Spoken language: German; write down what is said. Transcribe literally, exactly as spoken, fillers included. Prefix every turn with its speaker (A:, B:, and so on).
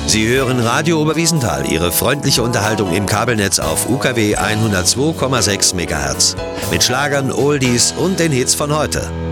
A: Sie hören Radio Oberwiesenthal, Ihre freundliche Unterhaltung im Kabelnetz auf U K W hundertzwei Komma sechs Megahertz. Mit Schlagern, Oldies und den Hits von heute.